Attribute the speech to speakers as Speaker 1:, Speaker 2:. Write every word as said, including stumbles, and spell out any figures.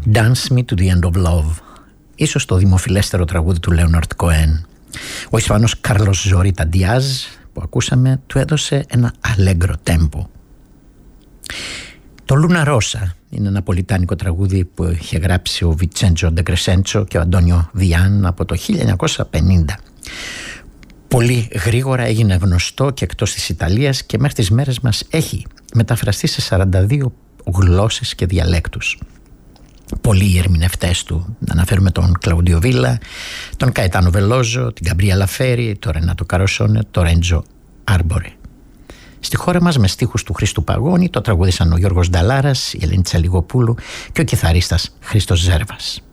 Speaker 1: Dance Me to the End of Love, ίσως το δημοφιλέστερο τραγούδι του Λέοναρντ Κοέν. Ο Ισπανός Κάρλος Ζωρίτα Διάζ που ακούσαμε του έδωσε ένα αλέγκρο τέμπο. Το Λούνα Ρώσα είναι ένα πολυτάνικο τραγούδι που είχε γράψει ο Βιτσέντζο Ντε Κρεσέντσο και ο Αντώνιο Βιάν από το χίλια εννιακόσια πενήντα. Πολύ γρήγορα έγινε γνωστό και εκτός της Ιταλίας και μέχρι τις μέρες μας έχει μεταφραστεί σε σαράντα δύο γλώσσες και διαλέκτους. Πολλοί οι ερμηνευτές του, να αναφέρουμε τον Κλαούντιο Βίλα, τον Καετάνο Βελόζο, την Γκαμπρίελα Φέρι, τον Ρενάτο Καροσόνε, τον Ρέντζο Άρμπορε. Στη χώρα μας με στίχους του Χρήστου Παγώνη το τραγούδισαν ο Γιώργος Νταλάρας, η Ελένη Τσαλιγοπούλου και ο κιθαρίστας Χρήστος Ζέρβας.